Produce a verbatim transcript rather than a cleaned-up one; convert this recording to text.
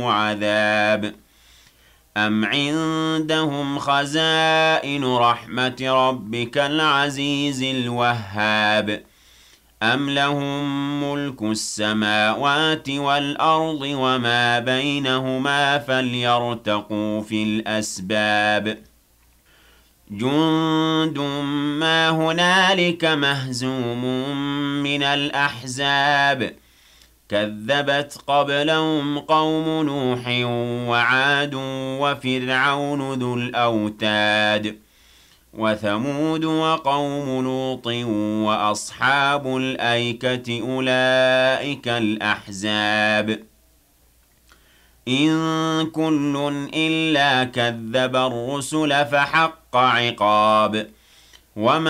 عذاب أم عندهم خزائن رحمة ربك العزيز الوهاب أم لهم ملك السماوات والأرض وما بينهما فليرتقوا في الأسباب جند ما هنالك مهزوم من الأحزاب كذبت قبلهم قوم نوح وعاد وفرعون ذو الأوتاد وثمود وقوم لوط وأصحاب الأيكة أولئك الأحزاب إن كل إلا كذب الرسل فحق عقاب وما